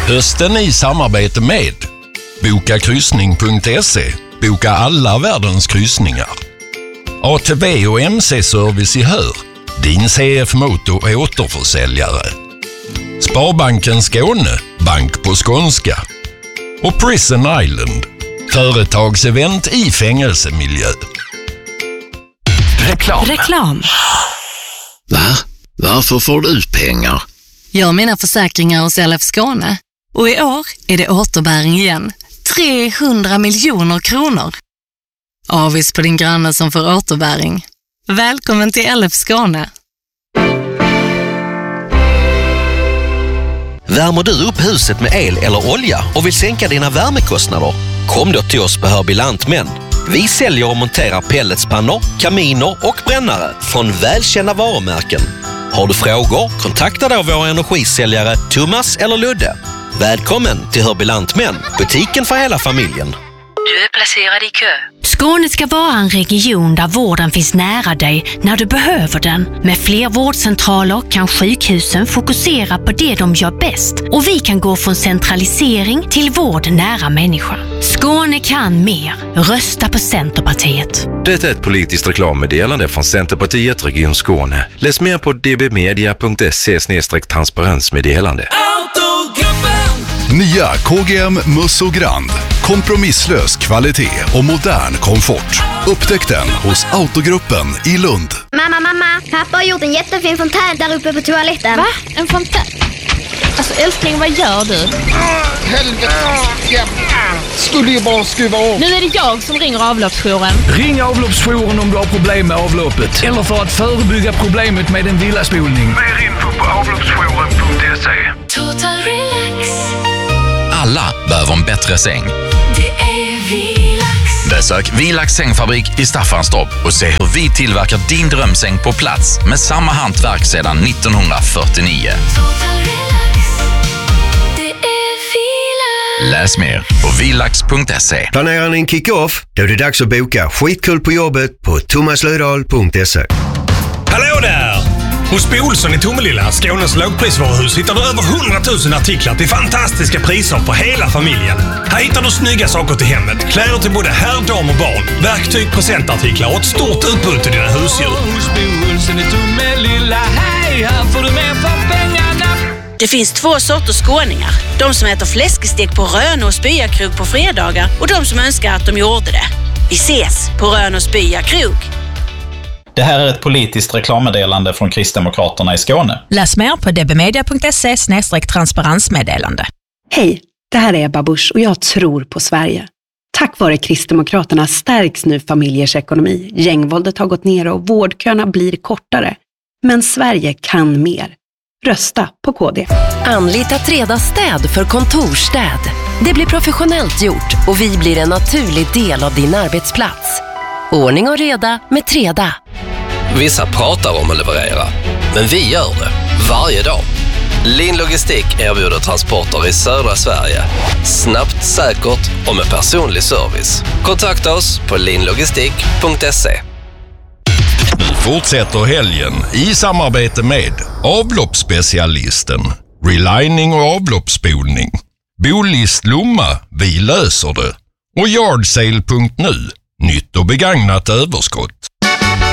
Hösten i samarbete med Bokakryssning.se. Boka alla världens kryssningar. ATV och MC-service i Hör. Din CF-motor är återförsäljare. Sparbanken Skåne. Bank på skånska. Och Prison Island. Företagsevent i fängelsemiljö. Reklam. Va? Varför får du ut pengar? Jag har mina försäkringar hos LF Skåne. Och i år är det återbäring igen. 300 miljoner kronor. Avis på din granne som får återbäring. Välkommen till LF Skåne. Värmer du upp huset med el eller olja och vill sänka dina värmekostnader? Kom då till oss på Hörby Lantmän. Vi säljer och monterar pelletspannor, kaminer och brännare från välkända varumärken. Har du frågor, kontakta då våra energisäljare Thomas eller Ludde. Välkommen till Hörby Lantmän, butiken för hela familjen. Du är placerad i kö. Skåne ska vara en region där vården finns nära dig när du behöver den. Med fler vårdcentraler kan sjukhusen fokusera på det de gör bäst. Och vi kan gå från centralisering till vård nära människan. Skåne kan mer. Rösta på Centerpartiet. Det är ett politiskt reklammeddelande från Centerpartiet Region Skåne. Läs mer på dbmedia.se/transparensmeddelande. Nya KGM Musso Grand. Kompromisslös kvalitet och modern komfort. Upptäck den hos Autogruppen i Lund. Mamma, pappa har gjort en jättefin fontän där uppe på toaletten. Va? En fontän? Alltså älskling, vad gör du? Helvete, skulle ju bara skruva av. Nu är det jag som ringer avloppsjouren. Ring avloppsjouren om du har problem med avloppet. Eller för att förebygga problemet med en villaspolning. Mer info på avloppsjouren.se. Total Relax. Alla behöver en bättre säng. Det är Vilax. Besök Vilax sängfabrik i Staffanstorp och se hur vi tillverkar din drömsäng på plats med samma hantverk sedan 1949. Total Relax. Det är Vilax. Läs mer på vilax.se. Planerar ni en kick-off? Då är det dags att boka skitkul på jobbet på thomaslödahl.se. Hallå där! Hos B. Olsson i Tomelilla, Skånes lågprisvaruhus, hittar du över 100 000 artiklar till fantastiska priser för hela familjen. Här hittar du snygga saker till hemmet, kläder till både herr, dam och barn, verktyg, presentartiklar och ett stort utbud till dina husdjur. Hos B. Olsson i Tomelilla, hej, här får du mer för pengarna. Det finns 2 sorters skåningar. De som äter fläskestek på Rönne och Spyakrog på fredagar och de som önskar att de gjorde det. Vi ses på Rönne och Spyakrog. Det här är ett politiskt reklammeddelande från Kristdemokraterna i Skåne. Läs mer på dbmedia.se/transparensmeddelande. Hej, det här är Ebba Busch och jag tror på Sverige. Tack vare Kristdemokraterna stärks nu familjers ekonomi. Gängvåldet har gått ner och vårdköerna blir kortare. Men Sverige kan mer. Rösta på KD. Anlita Treda städ för kontorstäd. Det blir professionellt gjort och vi blir en naturlig del av din arbetsplats. Ordning och reda med Treda. Vissa pratar om att leverera, men vi gör det varje dag. Lin Logistik erbjuder transporter i södra Sverige. Snabbt, säkert och med personlig service. Kontakta oss på linlogistik.se. Nu fortsätter helgen i samarbete med avloppsspecialisten, relining och avloppsspolning, Bolist Lomma, vi löser det, och Yardsale.nu, nytt och begagnat överskott.